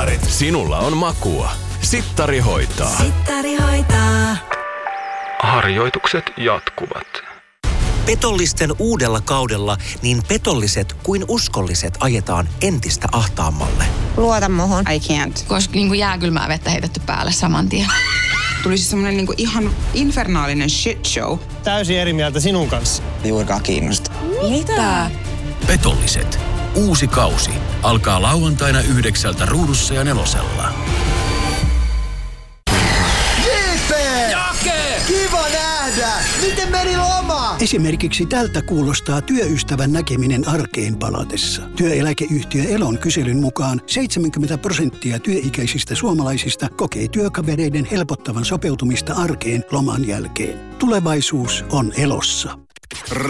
Sittarit. Sinulla on makua. Sittari hoitaa. Sittari hoitaa. Harjoitukset jatkuvat. Petollisten uudella kaudella niin petolliset kuin uskolliset ajetaan entistä ahtaammalle. Luota muhun. I can't. Koska jääkylmää vettä heitetty päälle saman tien. Tuli siis semmonen ihan infernaalinen shit show. Täysin eri mieltä sinun kanssa. Juurikaan kiinnosta. Mitä? Petolliset. Uusi kausi alkaa lauantaina 9 Ruudussa ja 4. Jake! Kiva nähdä! Miten meni loma? Esimerkiksi tältä kuulostaa työystävän näkeminen arkeen palatessa. Työeläkeyhtiö Elon kyselyn mukaan 70% työikäisistä suomalaisista kokee työkavereiden helpottavan sopeutumista arkeen loman jälkeen. Tulevaisuus on Elossa.